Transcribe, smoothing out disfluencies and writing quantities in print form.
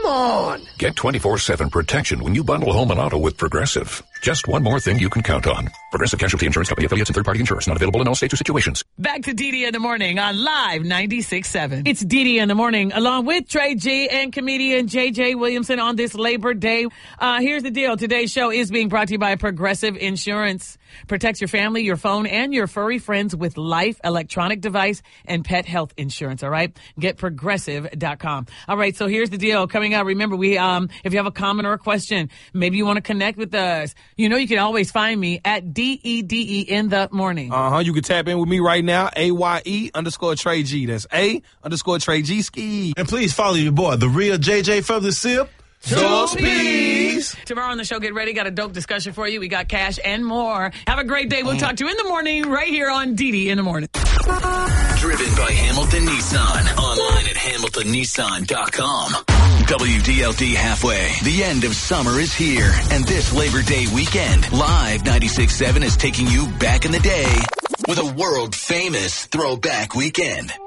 on. Get 24/7 protection when you bundle home and auto with Progressive. Just one more thing you can count on. Progressive Casualty Insurance Company, affiliates, and third-party insurers. Not available in all states or situations. Back to Dee in the Morning on Live 96.7. It's Dee in the Morning, along with Trey G and comedian J.J. Williamson on this Labor Day. Here's the deal. Today's show is being brought to you by Progressive Insurance. Protect your family, your phone, and your furry friends with life, electronic device, and pet health insurance, all right? Get Progressive.com. All right, so here's the deal. Coming up, remember, if you have a comment or a question, maybe you want to connect with us, you can always find me at DEDE in the morning. You can tap in with me right now, AYE_Trey G. That's A_Trey G ski. And please follow your boy, the real JJ from the SIP. Peace. Tomorrow on the show, get ready. Got a dope discussion for you. We got cash and more. Have a great day. We'll talk to you in the morning right here on Dee in the Morning. Driven by Hamilton Nissan. Online at HamiltonNissan.com. WDLD Halfway. The end of summer is here. And this Labor Day weekend, Live 96.7 is taking you back in the day with a world-famous throwback weekend.